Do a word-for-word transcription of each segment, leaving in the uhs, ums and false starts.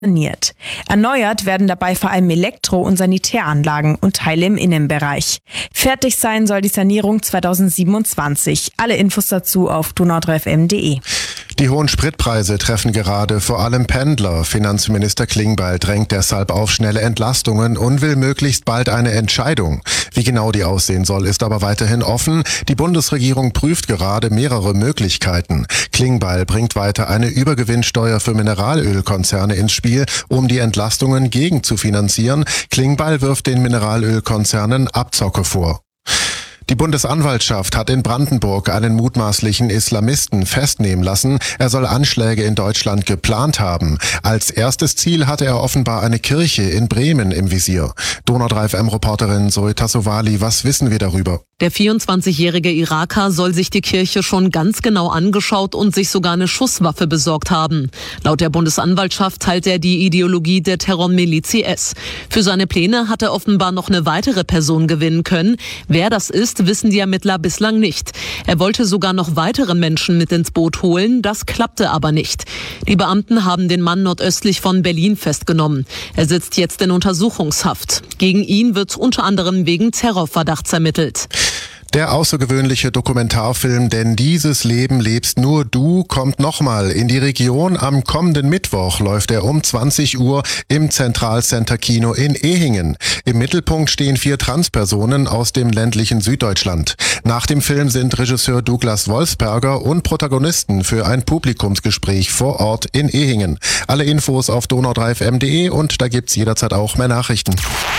saniert. Erneuert werden dabei vor allem Elektro- und Sanitäranlagen und Teile im Innenbereich. Fertig sein soll die Sanierung zweitausendsiebenundzwanzig. Alle Infos dazu auf donau drei f m punkt d e. Die hohen Spritpreise treffen gerade vor allem Pendler. Finanzminister Klingbeil drängt deshalb auf schnelle Entlastungen und will möglichst bald eine Entscheidung. Wie genau die aussehen soll, ist aber weiterhin offen. Die Bundesregierung prüft gerade mehrere Möglichkeiten. Klingbeil bringt weiter eine Übergewinnsteuer für Mineralölkonzerne ins Spiel, um die Entlastungen gegenzufinanzieren. Klingbeil wirft den Mineralölkonzernen Abzocke vor. Die Bundesanwaltschaft hat in Brandenburg einen mutmaßlichen Islamisten festnehmen lassen. Er soll Anschläge in Deutschland geplant haben. Als erstes Ziel hatte er offenbar eine Kirche in Bremen im Visier. donau drei F M-Reporterin Zoe Tassovali, was wissen wir darüber? Der vierundzwanzigjährige Iraker soll sich die Kirche schon ganz genau angeschaut und sich sogar eine Schusswaffe besorgt haben. Laut der Bundesanwaltschaft teilt er die Ideologie der Terrormiliz I S. Für seine Pläne hat er offenbar noch eine weitere Person gewinnen können. Wer das ist, wissen die Ermittler bislang nicht. Er wollte sogar noch weitere Menschen mit ins Boot holen, das klappte aber nicht. Die Beamten haben den Mann nordöstlich von Berlin festgenommen. Er sitzt jetzt in Untersuchungshaft. Gegen ihn wird unter anderem wegen Terrorverdachts ermittelt. Der außergewöhnliche Dokumentarfilm Denn dieses Leben lebst nur du kommt nochmal in die Region. Am kommenden Mittwoch läuft er um zwanzig Uhr im Zentralcenter Kino in Ehingen. Im Mittelpunkt stehen vier Transpersonen aus dem ländlichen Süddeutschland. Nach dem Film sind Regisseur Douglas Wolfsberger und Protagonisten für ein Publikumsgespräch vor Ort in Ehingen. Alle Infos auf donau drei f m punkt d e und da gibt's jederzeit auch mehr Nachrichten.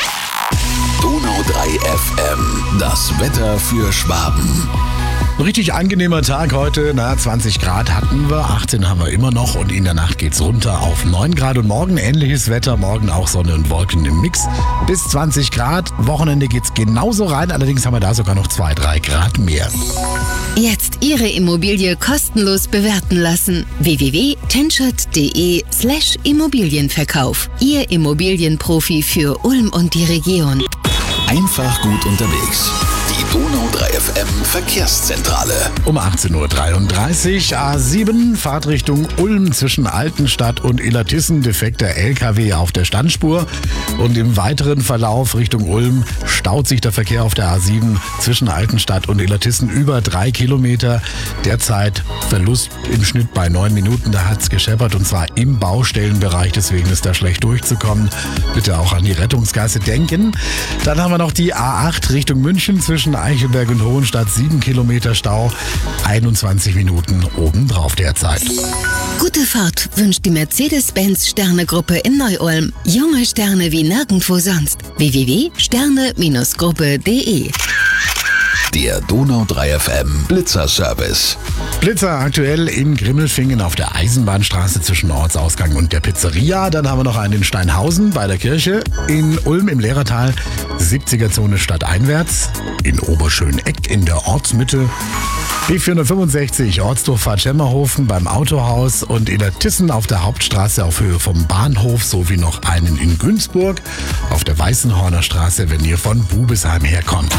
Donau drei F M, das Wetter für Schwaben. Ein richtig angenehmer Tag heute, na zwanzig Grad hatten wir, achtzehn haben wir immer noch und in der Nacht geht's runter auf neun Grad und morgen ähnliches Wetter, morgen auch Sonne und Wolken im Mix bis zwanzig Grad. Wochenende geht's genauso rein, allerdings haben wir da sogar noch zwei, drei Grad mehr. Jetzt Ihre Immobilie kostenlos bewerten lassen. w w w punkt tenschert punkt d e slash Immobilienverkauf. Ihr Immobilienprofi für Ulm und die Region. Einfach gut unterwegs. Die Donau drei F M Verkehrszentrale. Um achtzehn Uhr dreiunddreißig, A sieben, Fahrtrichtung Ulm zwischen Altenstadt und Illertissen, defekter L K W auf der Standspur. Und im weiteren Verlauf Richtung Ulm staut sich der Verkehr auf der A sieben zwischen Altenstadt und Illertissen über drei Kilometer. Derzeit Verlust im Schnitt bei neun Minuten, da hat's gescheppert und zwar im Baustellenbereich, deswegen ist da schlecht durchzukommen. Bitte auch an die Rettungsgasse denken. Dann haben wir noch die A acht Richtung München zwischen Eichelberg und Hohenstadt, sieben Kilometer Stau, einundzwanzig Minuten obendrauf derzeit. Gute Fahrt wünscht die Mercedes-Benz Sterne-Gruppe in Neu-Ulm. Junge Sterne wie nirgendwo sonst. w w w punkt sterne Gruppe punkt d e. Der Donau drei F M Blitzer-Service. Blitzer aktuell in Grimmelfingen auf der Eisenbahnstraße zwischen Ortsausgang und der Pizzeria. Dann haben wir noch einen in Steinhausen bei der Kirche. In Ulm im Lehrertal, siebziger-Zone stadteinwärts. In Oberschöneck in der Ortsmitte. B vierhundertfünfundsechzig Ortsdurchfahrt Schemmerhofen beim Autohaus und in der Tissen auf der Hauptstraße auf Höhe vom Bahnhof sowie noch einen in Günzburg auf der Weißenhorner Straße, wenn ihr von Bubesheim herkommt.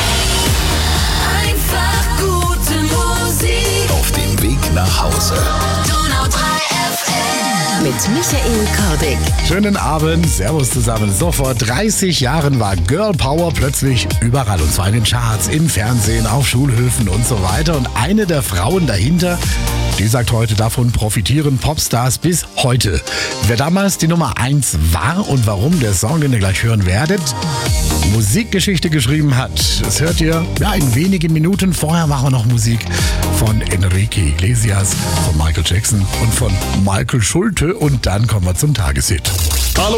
Einfach gute Musik Auf dem Weg nach Hause. Donau drei F M Mit Michael Kordick. Schönen Abend, Servus zusammen. So, vor dreißig Jahren war Girl Power plötzlich überall und zwar in den Charts, im Fernsehen, auf Schulhöfen und so weiter. Und eine der Frauen dahinter, die sagt heute, davon profitieren Popstars bis heute. Wer damals die Nummer eins war und warum, der Song, den ihr gleich hören werdet, Musikgeschichte geschrieben hat. Das hört ihr ja in wenigen Minuten. Vorher machen wir noch Musik von Enrique Iglesias, von Michael Jackson und von Michael Schulte und dann kommen wir zum Tageshit.